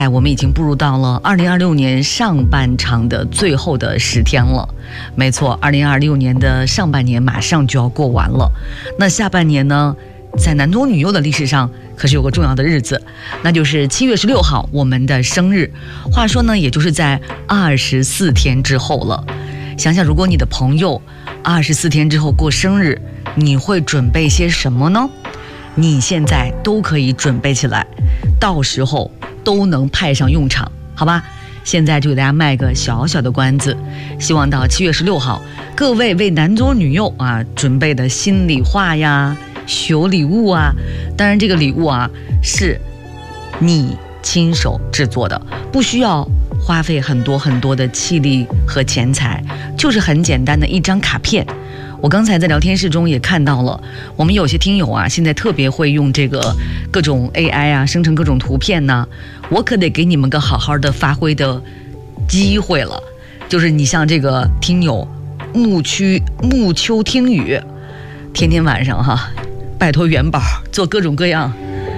我们已经步入到了2026年上半场的最后的10天了。没错，2026年的上半年马上就要过完了。那下半年呢，在男左女右的历史上可是有个重要的日子，那就是7月16号我们的生日。话说呢，也就是在24天之后了。想想如果你的朋友24天之后过生日，你会准备些什么呢？你现在都可以准备起来，到时候都能派上用场，好吧？现在就给大家卖个小小的关子，希望到7月16号，各位为男左女右准备的心里话呀、小礼物啊，当然这个礼物是你亲手制作的，不需要花费很多很多的气力和钱财，就是很简单的一张卡片。我刚才在聊天室中也看到了，我们有些听友现在特别会用这个各种 AI 生成各种图片呢，我可得给你们个好好的发挥的机会了。就是你像这个听友木秋听雨，天天晚上拜托元宝做各种各样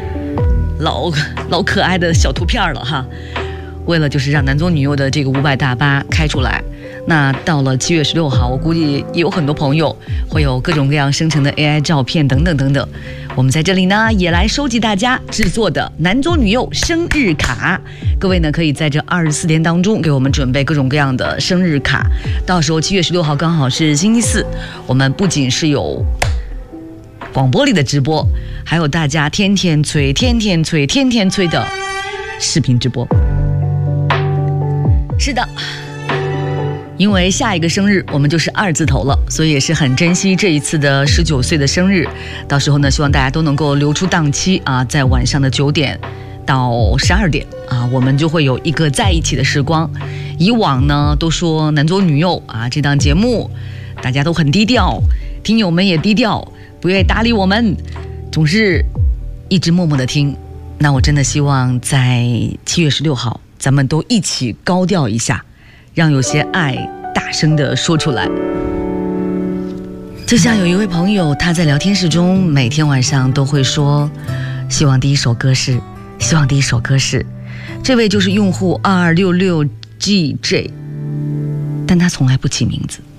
老可爱的小图片了为了就是让男左女右的这个500大巴开出来。那到了7月16号，我估计也有很多朋友会有各种各样生成的 AI 照片等等等等。我们在这里呢也来收集大家制作的男左女右生日卡。各位呢可以在这24天当中给我们准备各种各样的生日卡。到时候7月16号刚好是星期四，我们不仅是有广播里的直播，还有大家天天催的视频直播。是的，因为下一个生日我们就是2字头了，所以也是很珍惜这一次的19岁的生日。到时候呢，希望大家都能够留出档期在晚上的9点到12点我们就会有一个在一起的时光。以往呢都说男左女右这档节目大家都很低调，听友们也低调，不愿意搭理我们，总是一直默默的听。那我真的希望在7月16号咱们都一起高调一下，让有些爱大声的说出来。就像有一位朋友，他在聊天室中每天晚上都会说希望第一首歌是，希望第一首歌是，这位就是用户2266GJ， 但他从来不起名字。